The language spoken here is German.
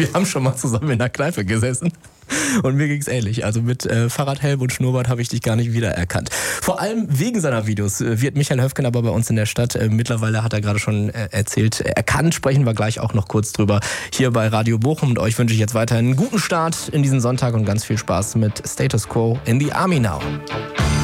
Wir haben schon mal zusammen in der Kneipe gesessen. Und mir ging's ähnlich. Also mit Fahrradhelm und Schnurrbart habe ich dich gar nicht wiedererkannt. Vor allem wegen seiner Videos wird Michael Höfgen aber bei uns in der Stadt. Mittlerweile hat er gerade schon erzählt, erkannt. Sprechen wir gleich auch noch kurz drüber hier bei Radio Bochum. Und euch wünsche ich jetzt weiterhin einen guten Start in diesen Sonntag und ganz viel Spaß mit Status Quo in the Army Now.